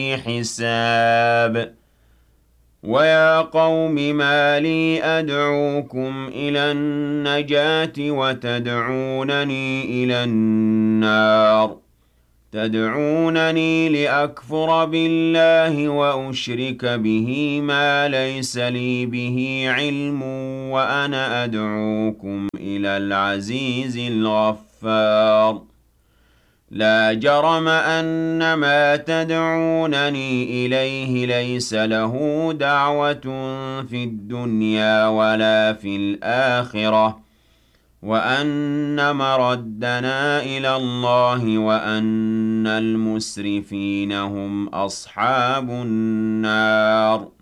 حساب ويا قوم ما لي أدعوكم إلى النجاة وتدعونني إلى النار تدعونني لأكفر بالله وأشرك به ما ليس لي به علم وأنا أدعوكم إلى العزيز الغفار لا جرم أن ما تدعونني إليه ليس له دعوة في الدنيا ولا في الآخرة وأن مردنا إلى الله وأن المسرفين هم أصحاب النار